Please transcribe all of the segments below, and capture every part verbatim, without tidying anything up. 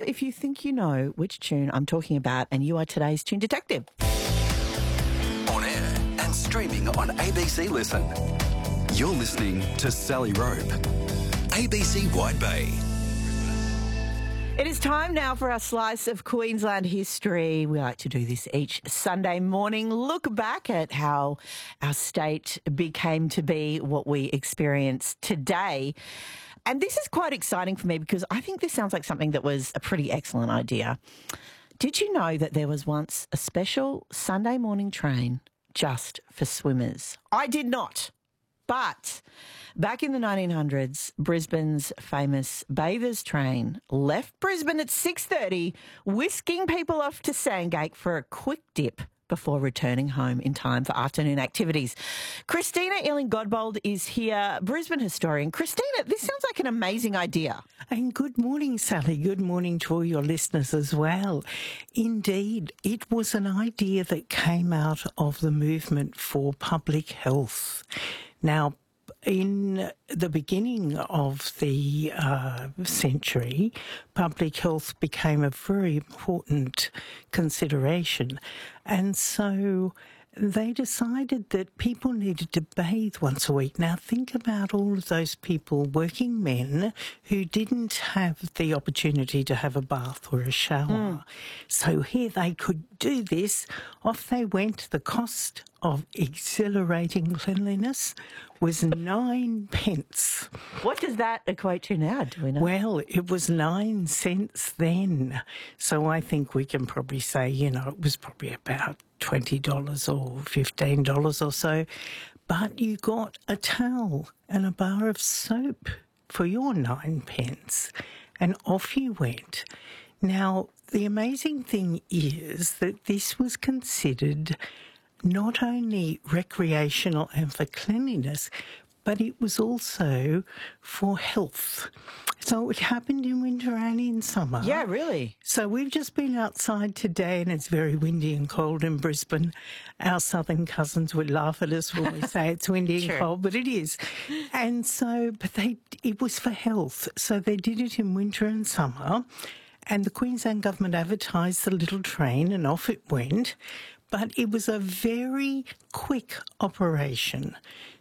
if you think you know which tune I'm talking about, and you are today's Tune Detective. On air and streaming on A B C Listen. You're listening to Sally Rope, A B C Wide Bay. It is time now for our slice of Queensland history. We like to do this each Sunday morning. Look back at how our state became to be what we experience today. And this is quite exciting for me because I think this sounds like something that was a pretty excellent idea. Did you know that there was once a special Sunday morning train just for swimmers? I did not. But back in the nineteen hundreds, Brisbane's famous bathers train left Brisbane at six thirty, whisking people off to Sandgate for a quick dip before returning home in time for afternoon activities. Christina Illing-Godbold is here, Brisbane historian. Christina, this sounds like an amazing idea. And good morning, Sally. Good morning to all your listeners as well. Indeed, it was an idea that came out of the movement for public health. Now, in the beginning of the uh, century, public health became a very important consideration. And so they decided that people needed to bathe once a week. Now, think about all of those people, working men, who didn't have the opportunity to have a bath or a shower. Mm. So here they could do this. Off they went. The cost of exhilarating cleanliness was nine pence. What does that equate to now, do we know? Well, it was nine cents then. So I think we can probably say, you know, it was probably about twenty dollars or fifteen dollars or so. But you got a towel and a bar of soap for your nine pence. And off you went. Now, the amazing thing is that this was considered not only recreational and for cleanliness, but it was also for health. So it happened in winter and in summer. Yeah, really. So we've just been outside today and it's very windy and cold in Brisbane. Our southern cousins would laugh at us when we say it's windy and cold, but it is. And so, but they, it was for health. So they did it in winter and summer. And the Queensland government advertised the little train and off it went. But it was a very quick operation.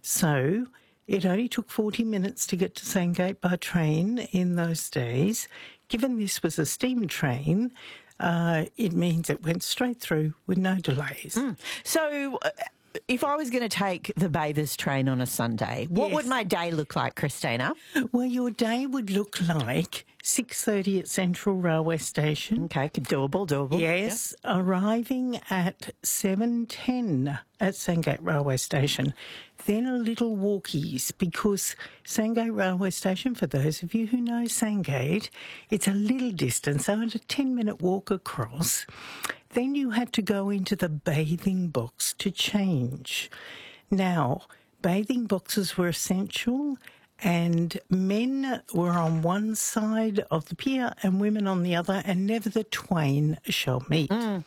So it only took forty minutes to get to Sandgate by train in those days. Given this was a steam train, uh, it means it went straight through with no delays. Mm. So uh, if I was going to take the bathers train on a Sunday, what yes. would my day look like, Christina? Well, your day would look like six thirty at Central Railway Station. Okay, doable, doable. Yes, yep. Arriving at seven ten at Sandgate Railway Station. Then a little walkies, because Sandgate Railway Station, for those of you who know Sandgate, it's a little distance, so it's a ten-minute walk across. Then you had to go into the bathing box to change. Now, bathing boxes were essential, and men were on one side of the pier and women on the other, and never the twain shall meet. Mm.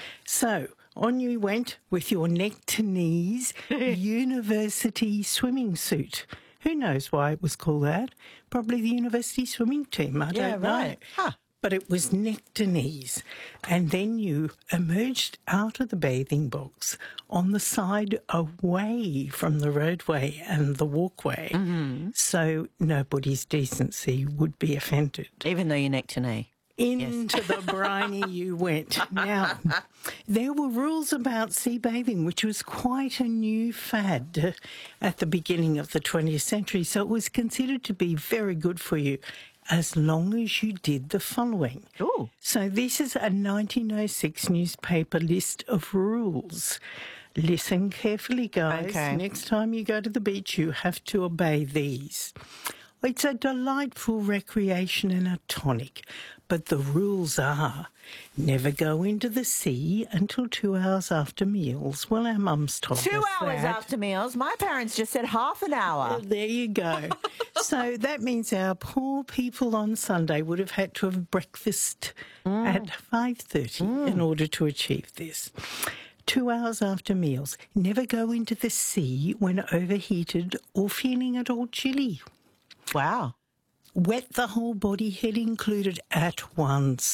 So on you went with your neck to knees university swimming suit. Who knows why it was called that? Probably the university swimming team, I yeah, don't know. Right. Huh. But it was neck to knees. And then you emerged out of the bathing box on the side away from the roadway and the walkway, mm-hmm. so nobody's decency would be offended. Even though you're neck to knee. Into yes. the briny you went. Now, there were rules about sea bathing, which was quite a new fad at the beginning of the twentieth century, so it was considered to be very good for you, as long as you did the following. Ooh. So this is a nineteen oh six newspaper list of rules. Listen carefully, guys. Okay. Next time you go to the beach, you have to obey these. It's a delightful recreation and a tonic, but the rules are never go into the sea until two hours after meals. Well, our mums told us that. Two hours after meals? My parents just said half an hour. Well, there you go. So that means our poor people on Sunday would have had to have breakfast mm. at five thirty mm. in order to achieve this. Two hours after meals. Never go into the sea when overheated or feeling at all chilly. Wow. Wet the whole body, head included, at once.